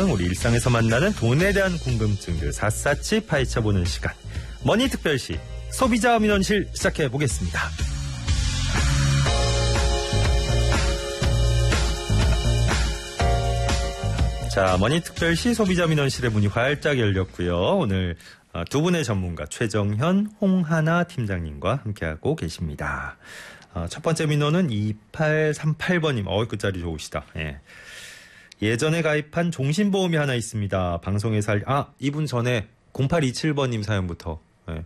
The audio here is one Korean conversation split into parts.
우리 일상에서 만나는 돈에 대한 궁금증들 샅샅이 파헤쳐보는 시간. 머니특별시 소비자 민원실 시작해보겠습니다. 자, 머니특별시 소비자 민원실의 문이 활짝 열렸고요. 오늘 두 분의 전문가 최정현, 홍하나 팀장님과 함께하고 계십니다. 첫 번째 민원은 2838번님. 끝자리 좋으시다. 예. 예전에 가입한 종신보험이 하나 있습니다. 방송에서 이분 전에 0827번님 사연부터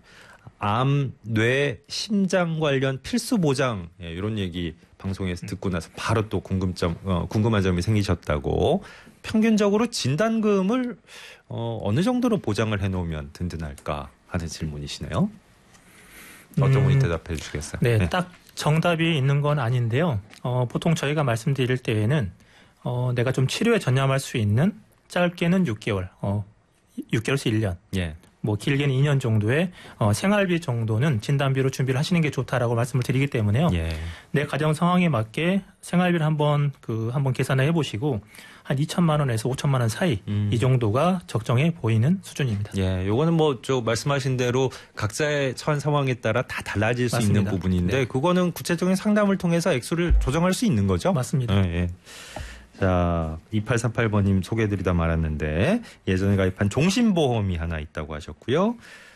암, 뇌, 심장 관련 필수 보장 이런 얘기 방송에서 듣고 나서 바로 또 궁금한 점이 생기셨다고. 평균적으로 진단금을 어느 정도로 보장을 해놓으면 든든할까 하는 질문이시네요. 어떤 분이 대답해 주시겠어요? 네, 딱 정답이 있는 건 아닌데요. 보통 저희가 말씀드릴 때에는 내가 좀 치료에 전념할 수 있는 짧게는 6개월, 6개월에서 1년, 예. 뭐 길게는 2년 정도의 생활비 정도는 진단비로 준비를 하시는 게 좋다라고 말씀을 드리기 때문에요. 예. 내 가정 상황에 맞게 생활비를 한번 계산을 해보시고 한 2천만 원에서 5천만 원 사이 이 정도가 적정해 보이는 수준입니다. 예, 요거는 뭐 말씀하신 대로 각자의 처한 상황에 따라 다 달라질 수 있는 부분인데 그거는 구체적인 상담을 통해서 액수를 조정할 수 있는 거죠? 맞습니다. 예. 자, 2838번님 소개해드리다 말았는데 예전에 가입한 종신보험이 하나 있다고 하셨고요.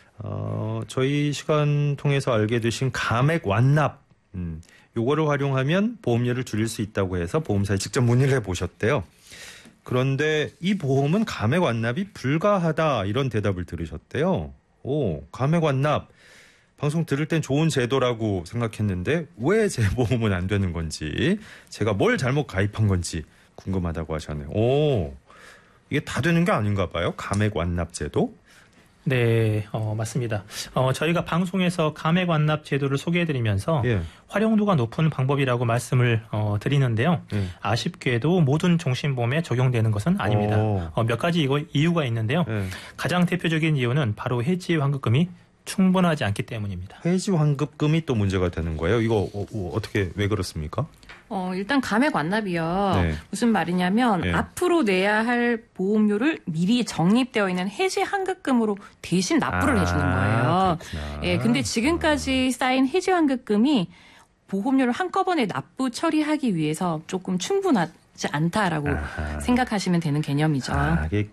저희 시간 통해서 알게 되신 감액 완납, 요거를 활용하면 보험료를 줄일 수 있다고 해서 보험사에 직접 문의를 해보셨대요. 그런데 이 보험은 감액 완납이 불가하다 이런 대답을 들으셨대요. 감액 완납. 방송 들을 땐 좋은 제도라고 생각했는데 왜 제 보험은 안 되는 건지, 제가 뭘 잘못 가입한 건지 궁금하다고 하셨네요. 이게 다 되는 게 아닌가 봐요. 감액 완납 제도? 네, 맞습니다. 저희가 방송에서 감액 완납 제도를 소개해드리면서 활용도가 높은 방법이라고 말씀을 드리는데요. 아쉽게도 모든 종신보험에 적용되는 것은 아닙니다. 몇 가지 이유가 있는데요. 가장 대표적인 이유는 바로 해지 환급금이 충분하지 않기 때문입니다. 해지 환급금이 또 문제가 되는 거예요? 이거 왜 그렇습니까? 일단 감액 완납이요. 무슨 말이냐면 앞으로 내야 할 보험료를 미리 적립되어 있는 해지 환급금으로 대신 납부를 해주는 거예요. 예, 근데 지금까지 쌓인 해지 환급금이 보험료를 한꺼번에 납부 처리하기 위해서 조금 충분하지 않다라고 생각하시면 되는 개념이죠. 이게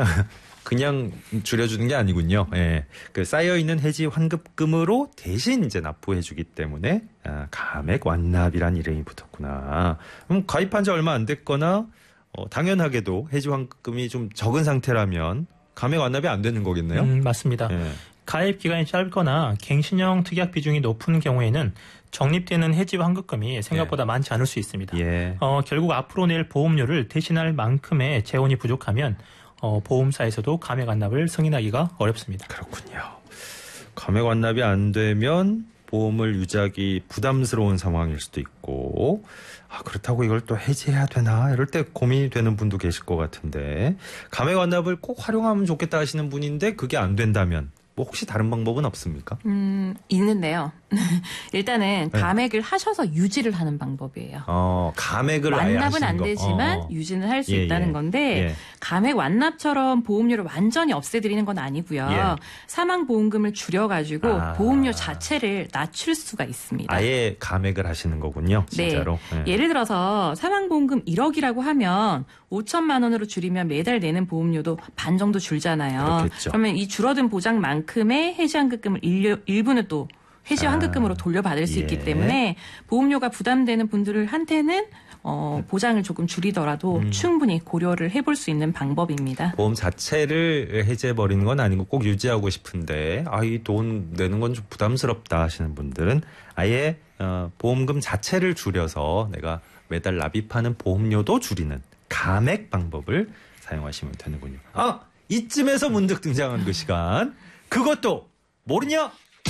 그냥 줄여주는 게 아니군요. 예. 쌓여있는 해지 환급금으로 대신 이제 납부해주기 때문에 감액 완납이란 이름이 붙었구나. 그럼 가입한 지 얼마 안 됐거나 당연하게도 해지 환급금이 좀 적은 상태라면 감액 완납이 안 되는 거겠네요. 맞습니다. 가입 기간이 짧거나 갱신형 특약 비중이 높은 경우에는 적립되는 해지 환급금이 생각보다 많지 않을 수 있습니다. 결국 앞으로 낼 보험료를 대신할 만큼의 재원이 부족하면 보험사에서도 감액 완납을 승인하기가 어렵습니다. 그렇군요. 감액 완납이 안 되면 보험을 유지하기 부담스러운 상황일 수도 있고, 그렇다고 이걸 또 해지해야 되나 이럴 때 고민이 되는 분도 계실 것 같은데, 감액 완납을 꼭 활용하면 좋겠다 하시는 분인데 그게 안 된다면 혹시 다른 방법은 없습니까? 있는데요. 일단은 감액을 하셔서 유지를 하는 방법이에요. 감액을 아예 하시는 완납은 안 되지만 유지는 할 수 있다는 건데 감액 완납처럼 보험료를 완전히 없애드리는 건 아니고요. 사망보험금을 줄여가지고 보험료 자체를 낮출 수가 있습니다. 아예 감액을 하시는 거군요. 진짜로. 예를 들어서 사망보험금 1억이라고 하면 5천만 원으로 줄이면 매달 내는 보험료도 반 정도 줄잖아요. 그렇겠죠. 그러면 이 줄어든 보장만큼의 해지환급금을 일부는 또 해지환급금으로 돌려받을 수 있기 때문에 보험료가 부담되는 분들한테는 보장을 조금 줄이더라도 충분히 고려를 해볼 수 있는 방법입니다. 보험 자체를 해지해버리는 건 아니고 꼭 유지하고 싶은데 이 돈 내는 건 좀 부담스럽다 하시는 분들은 아예 보험금 자체를 줄여서 내가 매달 납입하는 보험료도 줄이는 감액 방법을 사용하시면 되는군요. 이쯤에서 문득 등장한 그 시간, 그것도 모르냐?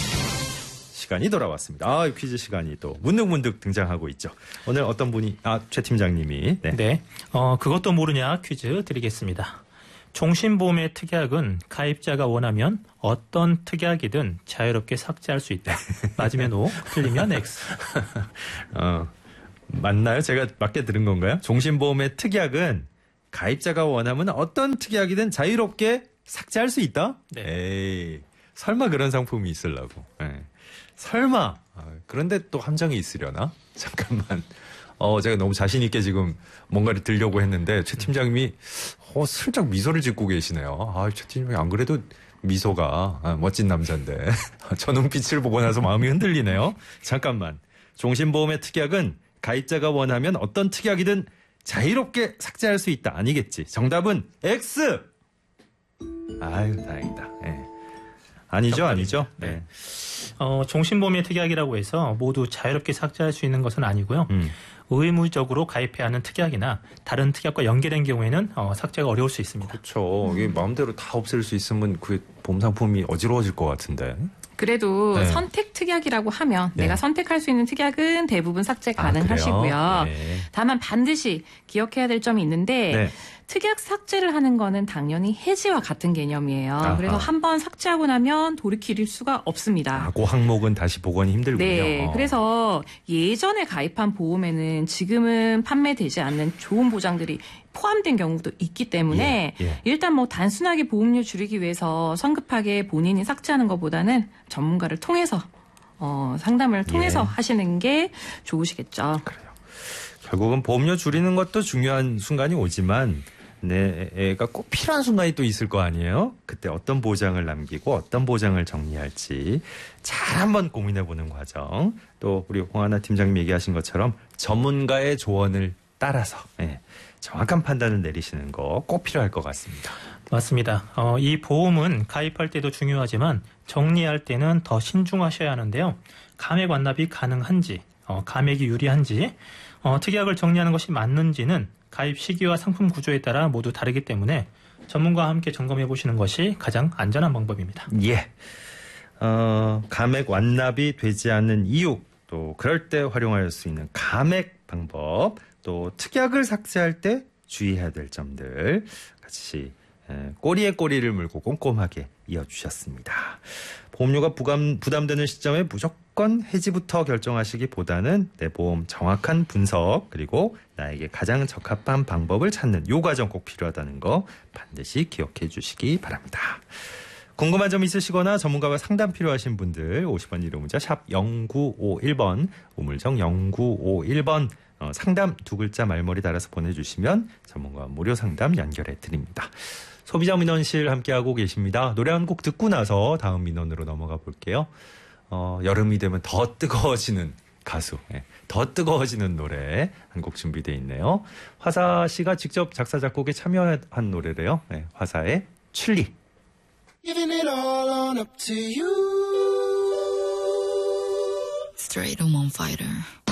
시간이 돌아왔습니다. 퀴즈 시간이 또 문득문득 등장하고 있죠. 오늘 어떤 분이, 최 팀장님이. 그것도 모르냐 퀴즈 드리겠습니다. 종신보험의 특약은 가입자가 원하면 어떤 특약이든 자유롭게 삭제할 수 있다. 맞으면 O, 틀리면 X. 맞나요? 제가 맞게 들은 건가요? 종신보험의 특약은 가입자가 원하면 어떤 특약이든 자유롭게 삭제할 수 있다? 네. 에이, 설마 그런 상품이 있으려고. 네. 설마. 그런데 또 함정이 있으려나? 잠깐만. 제가 너무 자신 있게 지금 뭔가를 들려고 했는데 최 팀장님이 슬쩍 미소를 짓고 계시네요. 최 팀장님 안 그래도 미소가 멋진 남자인데 저 눈빛을 보고 나서 마음이 흔들리네요. 잠깐만. 종신보험의 특약은 가입자가 원하면 어떤 특약이든 자유롭게 삭제할 수 있다. 아니겠지. 정답은 X. 아유, 다행이다. 네. 아니죠. 네. 종신보험의 특약이라고 해서 모두 자유롭게 삭제할 수 있는 것은 아니고요. 의무적으로 가입해야 하는 특약이나 다른 특약과 연계된 경우에는 삭제가 어려울 수 있습니다. 그렇죠. 이게 마음대로 다 없앨 수 있으면 그 보험 상품이 어지러워질 것 같은데. 그래도 네. 선택 특약이라고 하면 네. 내가 선택할 수 있는 특약은 대부분 삭제 가능하시고요. 네. 다만 반드시 기억해야 될 점이 있는데 네. 특약 삭제를 하는 거는 당연히 해지와 같은 개념이에요. 아하. 그래서 한번 삭제하고 나면 돌이킬 수가 없습니다. 그 항목은 다시 복원이 힘들군요. 네, 그래서 예전에 가입한 보험에는 지금은 판매되지 않는 좋은 보장들이 포함된 경우도 있기 때문에 일단 뭐 단순하게 보험료 줄이기 위해서 성급하게 본인이 삭제하는 것보다는 전문가를 통해서 상담을 통해서 하시는 게 좋으시겠죠. 그래요. 결국은 보험료 줄이는 것도 중요한 순간이 오지만 내가 꼭 필요한 순간이 또 있을 거 아니에요? 그때 어떤 보장을 남기고 어떤 보장을 정리할지 잘 한번 고민해보는 과정. 또 우리 홍하나 팀장님 얘기하신 것처럼 전문가의 조언을 따라서 정확한 판단을 내리시는 거 꼭 필요할 것 같습니다. 맞습니다. 이 보험은 가입할 때도 중요하지만 정리할 때는 더 신중하셔야 하는데요. 감액 완납이 가능한지, 감액이 유리한지, 특약을 정리하는 것이 맞는지는 가입 시기와 상품 구조에 따라 모두 다르기 때문에 전문가와 함께 점검해 보시는 것이 가장 안전한 방법입니다. 예. 감액 완납이 되지 않는 이유, 또 그럴 때 활용할 수 있는 감액 방법, 또 특약을 삭제할 때 주의해야 될 점들 같이 꼬리에 꼬리를 물고 꼼꼼하게 이어주셨습니다. 보험료가 부담되는 시점에 무조건 해지부터 결정하시기보다는 내 보험 정확한 분석 그리고 나에게 가장 적합한 방법을 찾는 이 과정 꼭 필요하다는 거 반드시 기억해 주시기 바랍니다. 궁금한 점 있으시거나 전문가와 상담 필요하신 분들 50원 유료 문자 샵 0951번 우물정 0951번 상담 두 글자 말머리 달아서 보내주시면 전문가와 무료 상담 연결해 드립니다. 소비자 민원실 함께하고 계십니다. 노래 한 곡 듣고 나서 다음 민원으로 넘어가 볼게요. 여름이 되면 더 뜨거워지는 가수, 더 뜨거워지는 노래 한 곡 준비되어 있네요. 화사 씨가 직접 작사 작곡에 참여한 노래래요. 화사의 칠리. Giving it all on up to you. Straight on fighter.